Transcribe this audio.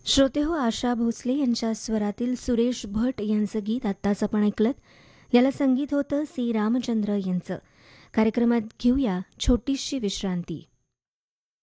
श्रोतेहो, आशा भोसले यांच्या स्वरातील सुरेश भट यांचं गीत आत्ताच आपण ऐकलं. याला संगीत होतं सी रामचंद्र यांचं. कार्यक्रमात घेऊया छोटीशी विश्रांती.